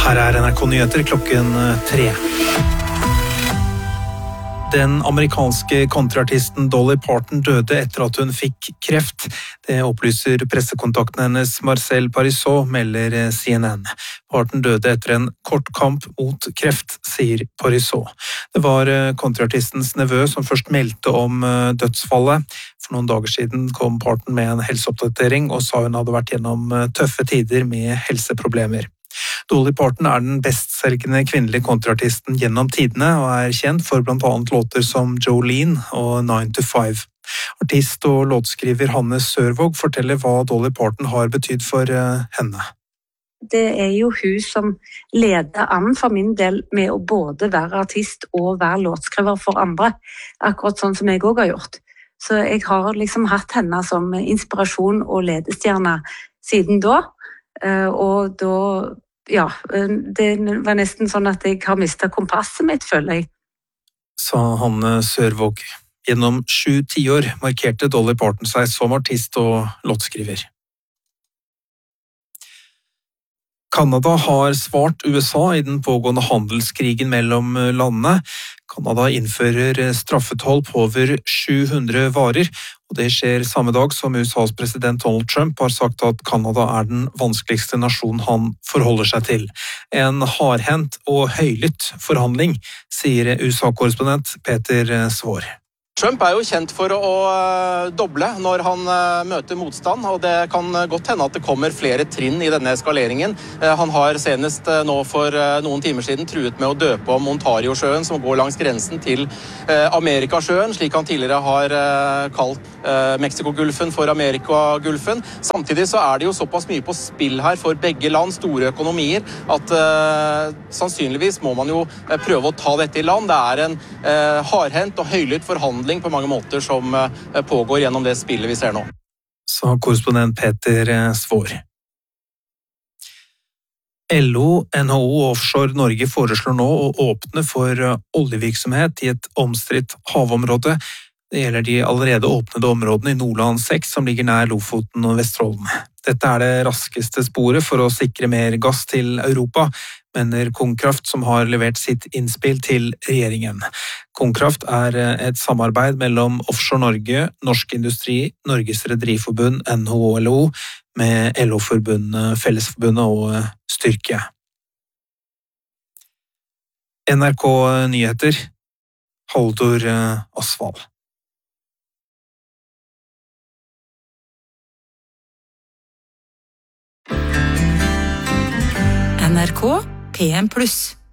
Her NRK-nyheter klokken 3. Den amerikanske countryartisten Dolly Parton døde etter at hun fikk kreft. Det opplyser pressekontakten hennes Marcel Parisot, melder CNN. Parton døde etter en kort kamp mot kreft, sier Parisot. Det var countryartistens nevø som først meldte om dødsfallet. For noen dager siden kom Parton med en helseoppdatering og sa hun hadde vært gjennom tøffe tider med helseproblemer. Dolly Parton er den bestselgende kvinnelige countryartisten gjennom tidene og er kjent for blant annet låter som Jolene og 9 to 5. Artist og låtskriver Hanne Sørvåg forteller hva Dolly Parton har betydd for henne. Det er jo hun som leder an for min del med å både være artist og være låtskriver for andre, akkurat sånn som jeg også har gjort. Så jeg har liksom hatt henne som inspirasjon og ledestjerne siden da, og da ja, det var nesten sånn at jeg har mistet kompasset mitt, føler jeg. Sa Hanne Sørvåg. Gjennom 7 tiår markerte Dolly Parton seg som artist og låtskriver. Kanada har svart USA i den pågående handelskrigen mellom landene. Kanada innfører straffetoll på over 700 varer, og det skjer samme dag som USAs president Donald Trump har sagt at Kanada er den vanskeligste nasjonen han forholder seg til. En hardhendt og høylytt forhandling, sier USA-korrespondent Peter Svaar. Trump er jo kjent for å doble når han møter motstand, og det kan godt hende at det kommer flere trinn i denne eskaleringen. Han har senest nå for noen timer siden truet med å døpe om Ontario-sjøen som går langs grensen til Amerikasjøen, slik han tidligere har kalt Mexiko-gulfen for Amerika-gulfen. Samtidig så er det jo såpass mye på spill her for begge land, store økonomier, at sannsynligvis må man jo prøve å ta dette i land. Det er en hardhendt og høylytt forhandling på mange måter som pågår gjennom det spillet vi ser nå. Sa korrespondent Peter Svaar. LO, NHO og Offshore Norge foreslår nå å åpne for oljevirksomhet i et omstridt havområde. Det gjelder de allerede åpnede områdene i Nordland 6 som ligger nær Lofoten og Vesterålen. Dette er det raskeste sporet for å sikre mer gass til Europa, mener Konkraft som har levert sitt innspill til regjeringen. Konkraft er et samarbeid mellom Offshore Norge, Norsk Industri, Norges Rederiforbund, NHO og LO, med LO-forbundet, Fellesforbundet og Styrke. NRK Nyheter, Haldor Asvald. NRK PM+.